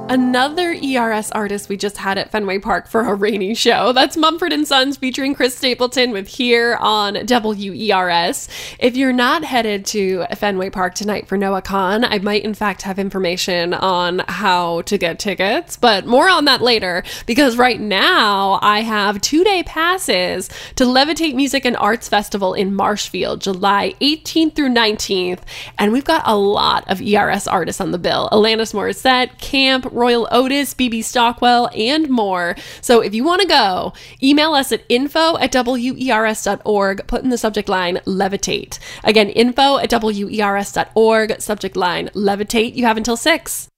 Another ERS artist we just had at Fenway Park for a rainy show. That's Mumford & Sons featuring Chris Stapleton with Here on WERS. If you're not headed to Fenway Park tonight for NoahCon, I might in fact have information on how to get tickets, but more on that later, because right now I have 2-day passes to Levitate Music and Arts Festival in Marshfield, July 18th through 19th, and we've got a lot of ERS artists on the bill. Alanis Morissette, Camp, Royal Otis, BB Stockwell, and more. So if you want to go, email us at info@wers.org, put in the subject line Levitate. Again, info@wers.org, subject line Levitate. You have until 6.